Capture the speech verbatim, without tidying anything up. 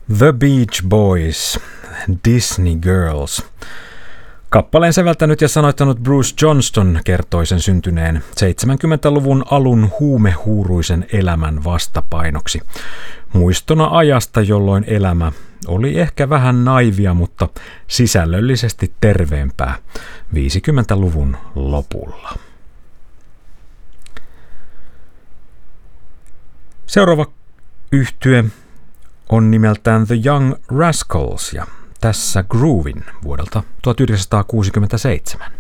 The Beach Boys, Disney Girls. Kappaleen säveltänyt ja sanoittanut Bruce Johnston kertoi sen syntyneen seitsemänkymmentäluvun alun huumehuuruisen elämän vastapainoksi. Muistona ajasta, jolloin elämä oli ehkä vähän naivia, mutta sisällöllisesti terveempää viisikymmentäluvun lopulla. Seuraava yhtye on nimeltään The Young Rascals ja tässä Groovin vuodelta tuhatyhdeksänsataakuusikymmentäseitsemän.